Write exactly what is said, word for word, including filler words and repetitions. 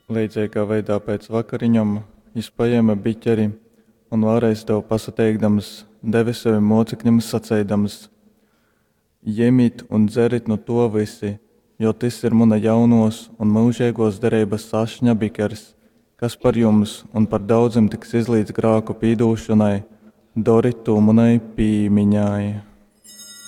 Līdzīgā veidā pēc vakariņām viņš paēma biķeri un vēlreiz tev pasateikdams, deva saviem mocekļiem sacēdams: Ņemiet un dzerit no to visi, jo tas ir mana jaunos un mūžīgos derības sašņa bikers, kas par jums un par daudziem tiks izlīdz grāku pīdūšanai, dori to manai pīmiņai.